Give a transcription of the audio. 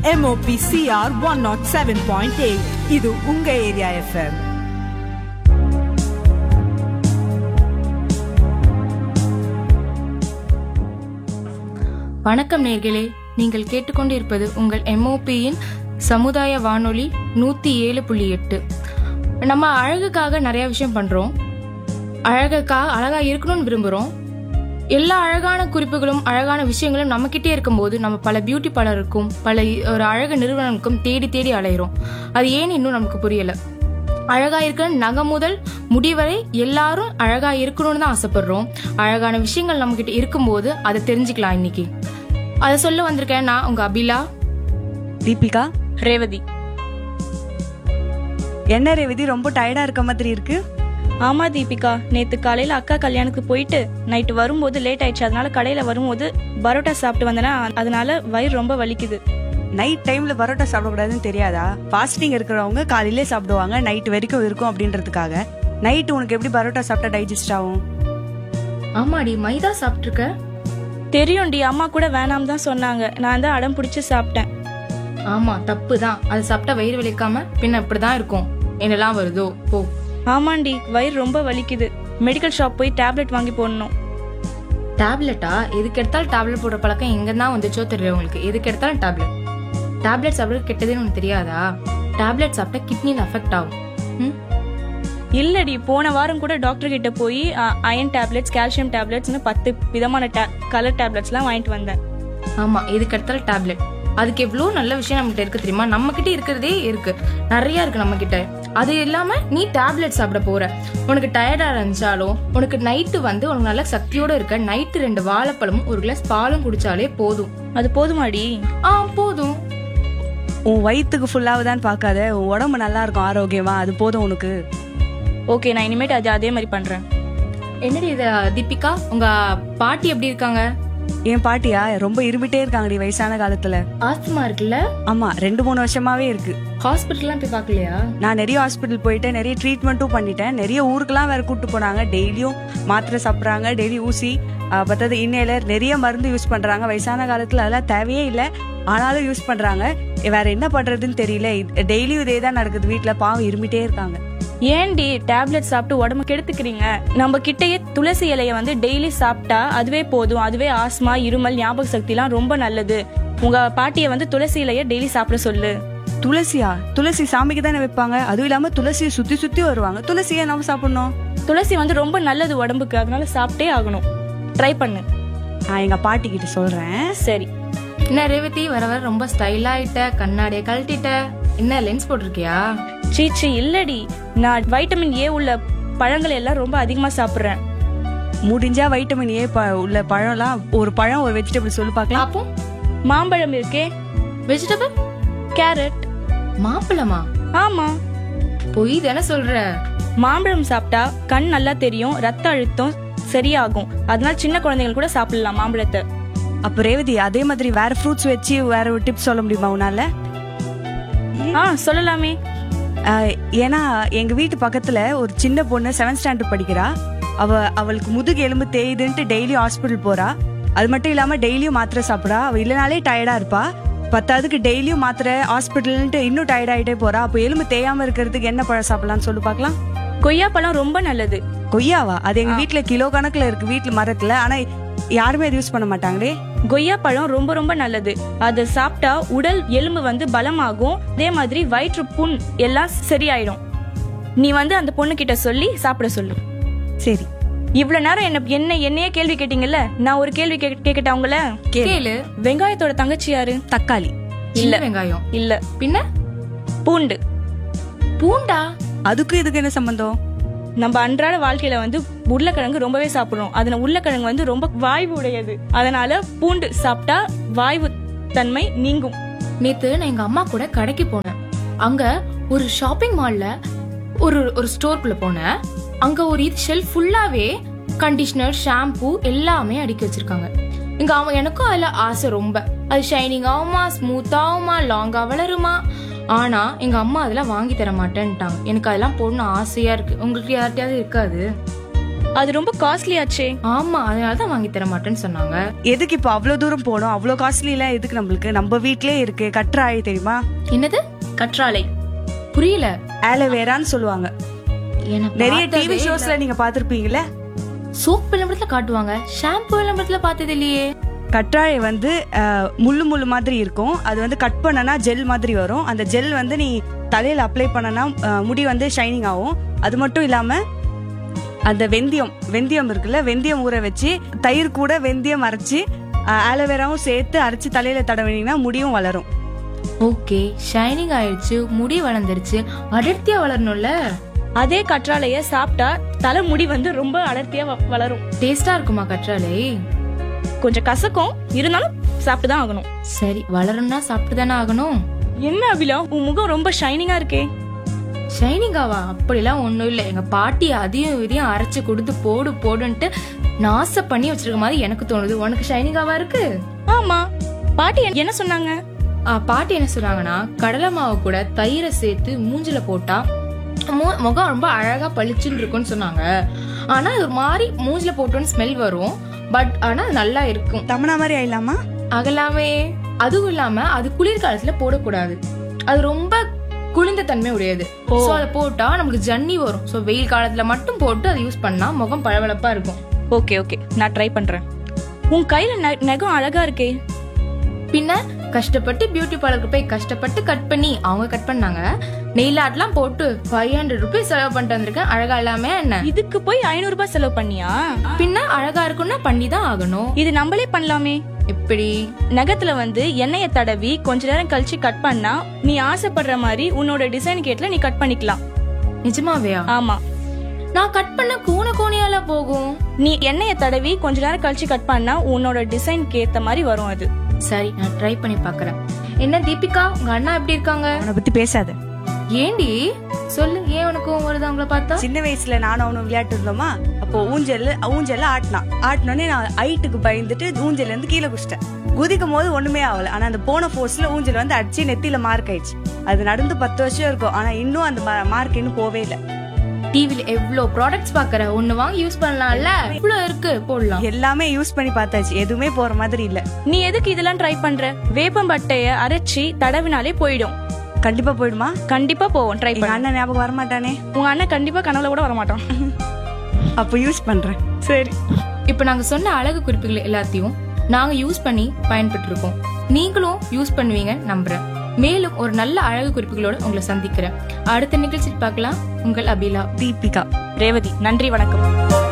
MOPCR 107.8. இது உங்க area FM. வணக்கம் நேர்களே, நீங்கள் கேட்டுக்கொண்டிருப்பது உங்கள் MOPயின் சமுதாய வானொலி 107.8. நம்ம அழகுக்காக நிறைய விஷயம் பண்றோம். அழகா இருக்கணும்னு விரும்புறோம். எல்லா அழகான குறிப்புகளும் அழகான விஷயங்களும் நம்ம கிட்டே இருக்கும்போது நம்ம பல பியூட்டி பார்லருக்கும் பல ஒரு அழகு நிறுவனங்களுக்கும் தேடி தேடி அலையிறோம். அது ஏன் இன்னும் நமக்கு புரியல. அழகா இருக்க நகம் முதல் முடிவரை எல்லாரும் அழகா இருக்கணும்னு தான் ஆசைப்படுறோம். அழகான விஷயங்கள் நம்ம கிட்ட இருக்கும்போது அதை தெரிஞ்சுக்கலாம். இன்னைக்கு அதை சொல்ல வந்திருக்கேன். நான் உங்க அபிலா, தீபிகா, ரேவதி. என்ன ரேவதி, ரொம்ப டயர்டா இருக்க மாதிரி இருக்கு? ஆமா தீபிகா, நேத்து காலையில அக்கா கல்யாணத்துக்கு போயிட்டு நைட்டு வரும்போது லேட் ஆயிடுச்சு. அதனால கடையில வரும்போது பரோட்டா சாப்பிட்டு வந்தேன்னா அதனால வயிறு ரொம்ப வலிக்குது. நைட் டைம்ல பரோட்டா சாப்பிடக்கூடாதுன்னு தெரியாதா? ஃபாஸ்டிங் இருக்கிறவங்க காலையிலே சாப்பிடுவாங்க, நைட் வரைக்கும் இருக்கும் அப்படின்றதுக்காக. நைட்டு உனக்கு எப்படி பரோட்டா சாப்பிட்டா டைஜஸ்ட் ஆகும்? ஆமாடி, மைதா சாப்பிட்டு இருக்க. தெரியும்டி, அம்மா கூட வேணாம் தான் சொன்னாங்க. நான் தான் அடம் பிடிச்சு சாப்பிட்டேன். ஆமா, தப்பு தான். அது சாப்பிட்டா வயிறு வலிக்காம பின்ன இப்படிதான் இருக்கும். என்னெல்லாம் வருதோ போ. ஆமாண்டி, வயிறு ரொம்ப வலிக்குது. மெடிக்கல் ஷாப் போய் டேப்லெட் வாங்கி போடணும். டேப்லெட்டா? எதுக்கு எடுத்தாலும் டேப்லெட் போடுற பழக்கம் எங்க தான் வந்துச்சோ தெரியல உங்களுக்கு. எதுக்கு எடுத்தாலும் டேப்லெட் சாப்பிட்றது கெட்டதுன்னு உனக்கு தெரியாதா? டேப்லெட் சாப்பிட்டா கிட்னில அஃபெக்ட் ஆகும். இல்லடி, போன வாரம் கூட டாக்டர் கிட்ட போய் அயன் டேப்லெட்ஸ், கால்சியம் டேப்லெட்ஸ்னு 10 விதமான கலர் டேப்லெட்ஸ்லாம் வாங்கிட்டு வந்தேன். ஆமா, எதுக்கு எடுத்தாலும் டேப்லெட். அதுக்கு எவ்வளவு நல்ல விஷயம் நம்ம கிட்ட இருக்கு தெரியுமா? நம்ம கிட்ட இருக்கிறதே இருக்கு, நிறைய இருக்கு நம்ம கிட்ட. அது இல்லாம நீ டேப்லெட் சாப்பிட போற. உனக்கு டயர்டா இருந்துச்சாலும் உனக்கு நைட்டு உனக்கு நல்ல சக்தியோட இருக்க நைட்டு 2 வாழைப்பழமும் 1 கிளாஸ் பாலும் குடிச்சாலே போதும். அது போதுமாடி? போதும். உன் வயிற்றுக்கு ஃபுல்லாவதான்னு பார்க்காத, உன் உடம்பு நல்லா இருக்கும், ஆரோக்கியமா, அது போதும் உனக்கு. ஓகே, நான் இனிமேட்டு அதே மாதிரி பண்றேன். என்னடி இது தீபிகா, உங்க பாட்டி எப்படி இருக்காங்க? என் பாட்டியா ரொம்ப இருமிட்டே இருக்காங்கடி வயசான காலத்துல. ஆஸ்துமா இருக்குல்ல? ஆமா, 2-3 வருஷமாவே இருக்கு. ஹாஸ்பிட்டல்லாம் போய் பாக்கலையா? நான் நிறைய ஹாஸ்பிட்டல் போயிட்டேன், நிறைய ட்ரீட்மெண்ட்டும் பண்ணிட்டேன், நிறைய ஊருக்கெல்லாம் வேற கூட்டு போனாங்க. டெய்லியும் மாத்திரை சாப்பிட்றாங்க, டெய்லி ஊசி, பத்தது இன்னேலர், நிறைய மருந்து யூஸ் பண்றாங்க. வயசான காலத்துல அதெல்லாம் தேவையே இல்லை, ஆனாலும் யூஸ் பண்றாங்க. வேற என்ன பண்றதுன்னு தெரியல. டெய்லியும் இதே தான் நடக்குது வீட்டுல. பாவம் இருமிட்டே இருக்காங்க. ஏன்டி டேப்லெட் சாப்பிட்டு உடம்பு கெடுத்துக்கிறீங்க? நம்ம கிட்டயே துளசி இலைய டெய்லி சாப்பிட்டா அதுவே போதும். அதுவே ஆஸ்மா, இருமல், ஞாபக சக்தி எல்லாம் ரொம்ப நல்லது. உங்க பாட்டிய துளசி இலைய டெய்லி சாப்பிட சொல்லு. துளசியா? துளசி சாமிக்கு தானே வைப்பாங்க. அதுவும் இல்லாம துளசியை சுத்தி சுத்தி வருவாங்க. துளசியை நம்ம சாப்பிடணும்? துளசி ரொம்ப நல்லது உடம்புக்கு, அதனால சாப்பிட்டே ஆகணும். ட்ரை பண்ணு. நான் எங்க பாட்டி கிட்ட சொல்றேன். சரி. என்ன ரேவதி, வர வர ரொம்ப ஸ்டைலா ஆயிட்ட, கண்ணாடிய கழட்டிட்ட. என்ன லென்ஸ் போட்டிருக்கியா? சீச்சி இல்லடி, நான் வைட்டமின் ஏ உள்ள பழங்களை எல்லாம் ரொம்ப அதிகமா சாப்பிடுறேன். முடிஞ்சா வைட்டமின் ஏ உள்ள பழம்லாம், ஒரு பழம் ஒரு வெஜிடபிள் சொல்லு பார்க்கலாம். அப்போ மாம்பழம் இருக்கே. வெஜிடபிள்? கேரட். மாம்பழமா? ஆமா. பொய் தானே சொல்ற? மாம்பழம் சாப்பிட்டா கண் நல்லா தெரியும், ரத்த அழுத்தம் சரியாகும். அதனால சின்ன குழந்தைகள் கூட சாப்பிடலாம் மாம்பழத்தை. அப்ப ரேவதி, அதே மாதிரி வேற ஃப்ரூட்ஸ் வச்சு வேற ஒரு டிப்ஸ் சொல்ல முடியுமா உன்னால? சொல்லலாமே. ஏன்னா எங்க வீட்டு பக்கத்துல ஒரு சின்ன பொண்ணு 7th ஸ்டாண்டர்ட் படிக்கிறா. அவளுக்கு முதுகு எலும்பு தேயுதுன்ட்டு டெய்லி ஹாஸ்பிட்டல் போறா. அது மட்டும் இல்லாம டெய்லியும் மாத்திரை சாப்பிடா. அவ இல்லனாலே டயர்டா இருப்பா. பத்தாவதுக்கு டெய்லியும் மாத்திரை, ஹாஸ்பிட்டல்ன்ட்டு இன்னும் டயர்ட் ஆயிட்டே போறா. அப்போ எலும்பு தேயாம இருக்கிறதுக்கு என்ன பழம் சாப்பிடலாம்னு சொல்லு பார்க்கலாம். கொய்யா பழம் ரொம்ப நல்லது. கொய்யாவா? அது எங்க வீட்டுல கிலோ கணக்குல இருக்கு வீட்டுல மரத்துல. ஆனா யாருமே அது யூஸ் பண்ண மாட்டாங்களே. கொய்யா பழம் ரொம்ப ரொம்ப நல்லது. அது சாப்பிட்டா உடல் எலும்பு பலமாகும். அதே மாதிரி வயிற்று புண் எல்லாம் சரியாயிடும். நீ அந்த பொண்ணு கிட்ட சொல்லி சாப்பிட சொல்லு. சரி. இவ்வளவு நேரம் என்னையே கேள்வி கேட்டீங்கல்ல, நான் ஒரு கேள்வி கேட்கட்டா உங்கள? கேளு. வெங்காயத்தோட தங்கச்சி யாரு? தக்காளி. இல்ல. வெங்காயம் இல்ல. பின்ன? பூண்டு. பூண்டா? அதுக்கு இதுக்கு என்ன சம்பந்தம்? நம்ம அன்றாட வாழ்க்கையில உருளைக்கிழங்கு ரொம்பவே சாப்பிடுறோம். அதுல உருளைக்கிழங்கு ரொம்ப வாய்வு உடையது. அதனால பூண்டு சாப்பிட்டா வாய்வு தன்மை நீங்கும். நேத்து நான் எங்க அம்மா கூட கடைக்கு போனேன். அங்க ஒரு ஷாப்பிங் மால்ல ஒரு ஸ்டோர்க்குள்ள போனேன். அங்க ஒரு ஷெல்ஃப் ஃபுல்லாவே கண்டிஷனர், ஷாம்பு எல்லாமே அடுக்கி வச்சிருக்காங்க. எனக்கும் அதுல ஆசை ரொம்ப. அது ஷைனிங் ஆகுமா, ஸ்மூத் ஆகுமா, லாங்கா வளருமா. ஆனா எங்க அம்மா அதெல்லாம் வாங்கி தர மாட்டேன்ட்டாங்க. எனக்கு அதெல்லாம் போடணும் ஆசையா இருக்கு. உங்களுக்கு யார்கிட்டயாவது இருக்காது? அது ரொம்ப காஸ்ட்லி ஆச்சே. ஆமா, அதனாலதான் வாங்கி தர மாட்டேன்னு சொன்னாங்க. எதுக்கு இப்போ அவ்வளவு தூரம் போகணும்? அவ்வளவு காஸ்ட்லி எல்லாம் எதுக்கு நம்மளுக்கு? நம்ம வீட்லயே இருக்கு கற்றாழை, தெரியுமா? என்னது கற்றாழை? புரியல. ஆலோவேரான்னு சொல்லுவாங்க. நிறைய டிவி ஷோஸ்ல நீங்க பாத்திருப்பீங்கல்ல. சோப் விளம்பரத்துல காட்டுவாங்க, ஷாம்பு விளம்பரத்துல பார்த்தது இல்லையே. கற்றாழை வந்து முள்ளு முள்ளு மாதிரி இருக்கும். அது வந்து கட் பண்ணனா ஜெல் மாதிரி வரும். அந்த ஜெல் வந்து நீ தலையில அப்ளை பண்ணனா முடி வந்து ஷைனிங் ஆகும். அது மட்டும் இல்லாம அந்த வெந்தயம் இருக்குல்ல, வெந்தயம் ஊற வச்சு தயிர் கூட வெந்தயம் அரைச்சி ஆலோவேராவும் சேர்த்து அரைச்சி தலையில தடவினீங்கன்னா முடியும் வளரும். ஓகே, ஷைனிங் ஆயிடுச்சு, முடி வளர்ந்துருச்சு, அடர்த்தியா வளரணும்ல. அதே கற்றாழைய சாப்பிட்டா தலை முடி வந்து ரொம்ப அடர்த்தியா வளரும். டேஸ்டா இருக்குமா கற்றாழை? கொஞ்சம் கசக்கும், இருந்தாலும் சாப்பிட்டுதான் ஆகணும். சரி, வளரணும்னா சாப்பிட்டு தானே ஆகணும். என்ன அபிலா, உன் முகம் ரொம்ப ஷைனிங்கா இருக்கே. ஷைனிங்காவா? அப்படிலாம் ஒண்ணும் இல்ல. எங்க பாட்டி அதையும் இதையும் அரைச்சு கொடுத்து போடுன்ட்டு நாச பண்ணி வச்சிருக்க மாதிரி எனக்கு தோணுது. உனக்கு ஷைனிங்காவா இருக்கு? ஆமா. பாட்டி என்ன சொன்னாங்க? பாட்டி என்ன சொன்னாங்கன்னா, கடலை மாவு கூட தயிரை சேர்த்து மூஞ்சில போட்டா முகம் ரொம்ப அழகா பளிச்சுன்னு இருக்கும்னு சொன்னாங்க. ஆனா அது ஒரு மாதிரி மூஞ்சில போட்டோன்னு ஸ்மெல் வரும். பட் ஆனா நல்லா இருக்கும். தமனா மாதிரி ஆயிடலாமா? அகலாமே. அதுவும் இல்லாம அது குளிர்காலத்துல போடக்கூடாது. அது ரொம்ப குளிர்ந்த தன்மை உடையது. சோ அதை போட்டா நமக்கு ஜன்னி வரும். சோ வெயில் காலத்துல மட்டும் போட்டு அதை யூஸ் பண்ணா முகம் பளபளப்பா இருக்கும். ஓகே ஓகே, நான் ட்ரை பண்றேன். உன் கையில நகம் அழகா இருக்கே. பின்ன கஷ்டப்பட்டு பியூட்டி பார்லருக்கு போய் கஷ்டப்பட்டு கட் பண்ணி அவங்க கட் பண்ணாங்க. நெயில் ஆர்ட்லாம் போட்டு 500 rupees செலவு பண்ணிட்டு வந்திருக்கேன். அழகா இல்லாம என்ன? இதுக்கு போய் 500 ரூபாய் செலவு பண்ணியா? பின்ன அழகா இருக்கும்னா பண்ணிதான் ஆகணும். இது நம்மளே பண்ணலாமே. எப்படி? நகத்துல வந்து எண்ணெய தடவி கொஞ்ச நேரம் கழிச்சு கட் பண்ணா நீ ஆசைப்படுற மாதிரி உன்னோட டிசைன் கேட்ல நீ கட் பண்ணிக்கலாம். நிஜமாவையா? ஆமா. நான் கட் பண்ண கோணியால போகும். நீ எண்ணெய தடவி கொஞ்ச நேரம் கழிச்சு கட் பண்ணா உன்னோட டிசைனுக்கு ஏத்த மாதிரி வரும் அது. சரி, நான் ட்ரை பண்ணி பாக்குறேன். என்ன தீபிகா, உங்க அண்ணா எப்படி இருக்காங்க? அவனை பத்தி பேசாத. ஏண்டி சொல்லு, ஏன் உனக்கு வருது அவங்கள பார்த்தா? சின்ன வயசுல நானும் அவனும் விளையாட்டு இருந்தோமா, அப்போ ஊஞ்சல்ல ஆட்டினோடனே நான் ஹைட்டுக்கு பயந்துட்டு ஊஞ்சல்ல இருந்து கீழே குச்சிட்டேன். குதிக்கும் போது ஒண்ணுமே ஆகல. ஆனா அந்த போன போர்ஸ்ல ஊஞ்சல் வந்து அடிச்சு நெத்தியில மார்க் ஆயிடுச்சு. அது நடந்து 10 வருஷம் இருக்கும். ஆனா இன்னும் அந்த மார்க் இன்னும் போவே இல்லை. டிவில எவ்வளவு ப்ராடக்ட்ஸ் பாக்குற, ஒண்ணு வாங்கி யூஸ் பண்ணலாம்ல. இவ்வளவு இருக்கு, போடலாம். எல்லாமே யூஸ் பண்ணி பார்த்தாச்சு, எதுவுமே போற மாதிரி இல்ல. நீ எதுக்கு இதெல்லாம் ட்ரை பண்ற? வேப்பம்பட்டைய அரைச்சி தடவினாலே போயிடும். கண்டிப்பா போயிடுமா? கண்டிப்பா போவோம். ட்ரை பண்ண. அண்ணன் ஞாபகம் வரமாட்டானே? உங்க அண்ணன் கண்டிப்பா கனவுல கூட வரமாட்டான். அப்ப யூஸ் பண்றேன். சரி, இப்ப நாங்க சொன்ன அழகு குறிப்புகள் எல்லாத்தையும் நாங்க யூஸ் பண்ணி பயன்பட்டு இருக்கோம். நீங்களும் யூஸ் பண்ணுவீங்க நம்புறேன். மேலும் ஒரு நல்ல அழகு குறிப்புகளோட உங்களை சந்திக்கிறேன். அடுத்த நிகழ்ச்சியில் பார்க்கலாம். உங்கள் அபிலா, தீபிகா, ரேவதி. நன்றி, வணக்கம்.